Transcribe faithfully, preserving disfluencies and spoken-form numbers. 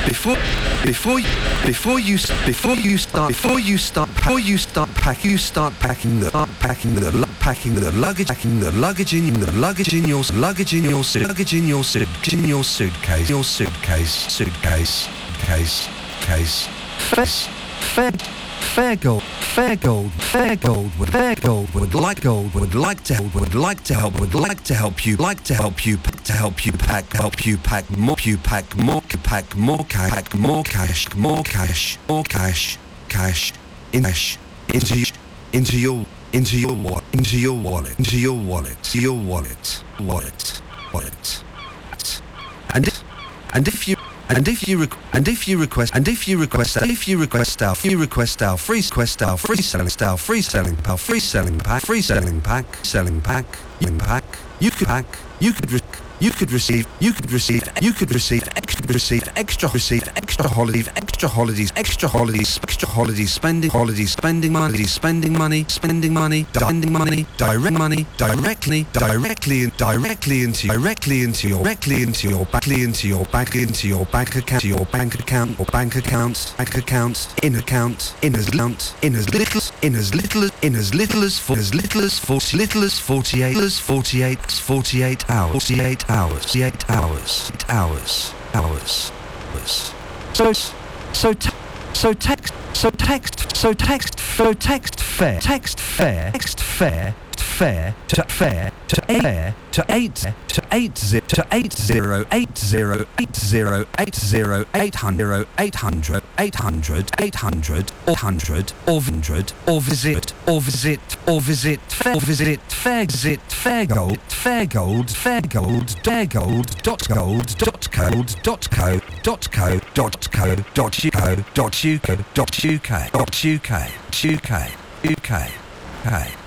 before before you before you before you start before you start before you start pack you start packing the start packing the lu- packing the luggage packing the luggage in the luggage in your luggage in your suit luggage in your suit in your suitcase your suitcase suitcase case case face fair fair gold fair gold fair gold would fair gold would like gold would like to help would like to help would like to help you like to help you to help you pack help you pack more you pack more pack more pack more cash more cash more cash cash in cash into you into your into your wallet into your wallet into your wallet your wallet wallet wallet and if, and if you And if you rec- and if you request and if you request if you request our you request our free request our free selling style free selling pack free selling pack free selling pack selling pack you can pack you could pack you could re- you could receive you could receive you could receive extra receive extra receive extra holidays extra holidays extra holidays extra holidays spending holidays spending money spending money spending money spending money direct money directly directly directly into directly into your directly into your back into your back into your bank account your bank account or bank accounts bank accounts in account in as count in as little in as little as in as little as for as little as forty little as forty-eight as forty-eight forty-eight hours forty-eight hours eight hours eight hours hours hours so so te- so text so text so text so text fair text fair text fair fair to fair to air to eight to eight zip to eight zero eight zero eight zero eight zero eight hundred eight hundred eight hundred eight hundred or hundred or hundred or visit or visit or visit fair visit fair visit fair gold fair gold fair gold fair gold dot gold dot code dot co dot co dot co dot uk dot uk dot uk dot uk uk uk uk